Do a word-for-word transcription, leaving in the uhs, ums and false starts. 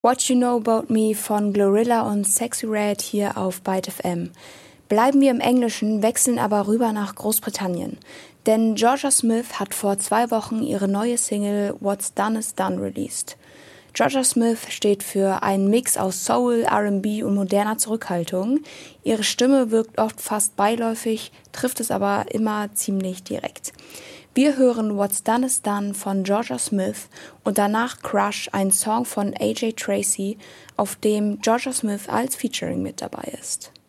What You Know About Me von Glorilla und Sexy Red hier auf Byte F M. Bleiben wir im Englischen, wechseln aber rüber nach Großbritannien. Denn Jorja Smith hat vor zwei Wochen ihre neue Single What's Done Is Done released. Jorja Smith steht für einen Mix aus Soul, R and B und moderner Zurückhaltung. Ihre Stimme wirkt oft fast beiläufig, trifft es aber immer ziemlich direkt. Wir hören What's Done Is Done von Jorja Smith und danach Crush, ein Song von A J Tracey, auf dem Jorja Smith als Featuring mit dabei ist.